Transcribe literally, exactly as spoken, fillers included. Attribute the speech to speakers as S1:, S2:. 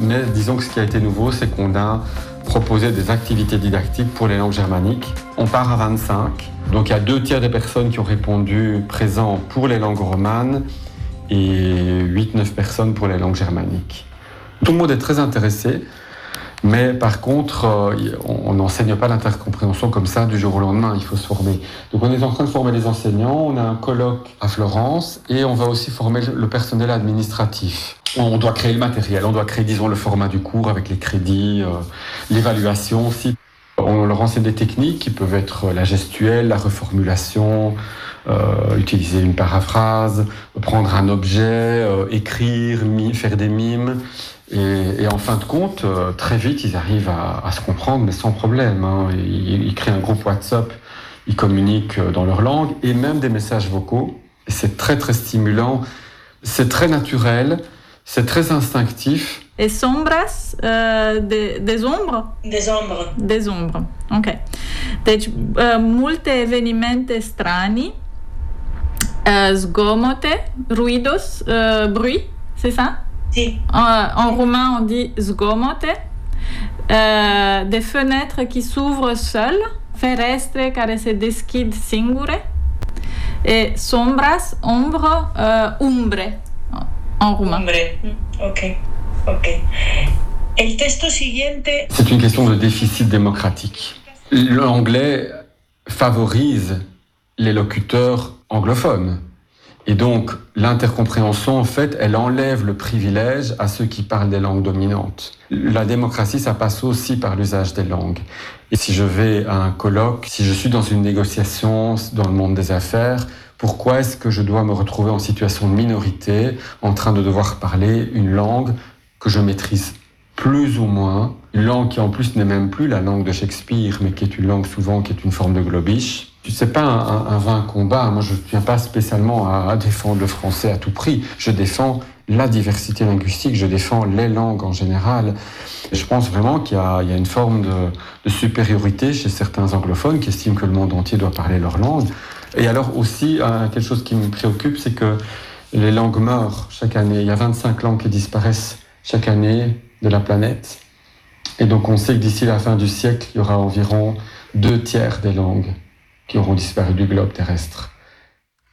S1: Mais disons que ce qui a été nouveau, c'est qu'on a proposé des activités didactiques pour les langues germaniques. On part à vingt-cinq. Donc il y a deux tiers des personnes qui ont répondu présents pour les langues romanes et huit neuf personnes pour les langues germaniques. Tout le monde est très intéressé, mais par contre, euh, on n'enseigne pas l'intercompréhension comme ça du jour au lendemain, il faut se former. Donc on est en train de former les enseignants, on a un colloque à Florence et on va aussi former le personnel administratif. On doit créer le matériel, on doit créer, disons, le format du cours avec les crédits, euh, l'évaluation aussi. On leur enseigne des techniques qui peuvent être la gestuelle, la reformulation, euh, utiliser une paraphrase, prendre un objet, euh, écrire, mi- faire des mimes. Et, et en fin de compte, euh, très vite, ils arrivent à, à se comprendre, mais sans problème. Hein. Ils, ils créent un groupe WhatsApp, ils communiquent dans leur langue, et même des messages vocaux. Et c'est très, très stimulant. C'est très naturel, c'est très instinctif.
S2: E sombras, uh, de, des ombres?
S3: Des ombres.
S2: Des ombres, ok. Deci, uh, multe evenimente strani, uh, zgomote, ruidos, uh, bruit, c'est ça?
S3: Si.
S2: En, en roumain, on dit zgomote. Uh, des fenêtres qui s'ouvrent seules, ferestre care se deschid singure. Et sombras, ombre, uh, umbre, en roumain.
S3: Umbre, ok. Ok. El texto siguiente.
S1: C'est une question de déficit démocratique. L'anglais favorise les locuteurs anglophones. Et donc, l'intercompréhension, en fait, elle enlève le privilège à ceux qui parlent des langues dominantes. La démocratie, ça passe aussi par l'usage des langues. Et si je vais à un colloque, si je suis dans une négociation dans le monde des affaires, pourquoi est-ce que je dois me retrouver en situation de minorité, en train de devoir parler une langue que je maîtrise plus ou moins, une langue qui en plus n'est même plus la langue de Shakespeare, mais qui est une langue souvent qui est une forme de globish. C'est pas un, un, un vain combat. Moi, je ne viens pas spécialement à, à défendre le français à tout prix. Je défends la diversité linguistique, je défends les langues en général. Et je pense vraiment qu'il y a, il y a une forme de, de supériorité chez certains anglophones qui estiment que le monde entier doit parler leur langue. Et alors aussi, euh, quelque chose qui me préoccupe, c'est que les langues meurent chaque année. Il y a vingt-cinq langues qui disparaissent chaque année de la planète. Et donc on sait que d'ici la fin du siècle, il y aura environ deux tiers des langues qui auront disparu du globe terrestre.